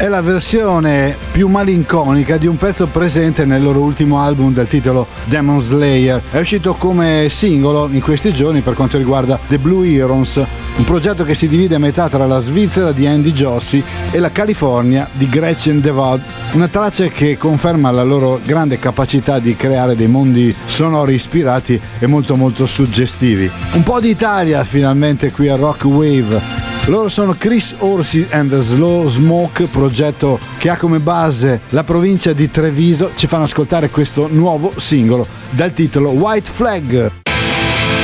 è la versione più malinconica di un pezzo presente nel loro ultimo album dal titolo Demon Slayer. È uscito come singolo in questi giorni per quanto riguarda The Blue Heroes, un progetto che si divide a metà tra la Svizzera di Andy Jossi e la California di Gretchen DeVod, una traccia che conferma la loro grande capacità di creare dei mondi sonori ispirati e molto molto suggestivi. Un po' di Italia finalmente qui a Rock Wave. Loro sono Chris Orsi and the Slow Smoke, progetto che ha come base la provincia di Treviso. Ci fanno ascoltare questo nuovo singolo dal titolo White Flag.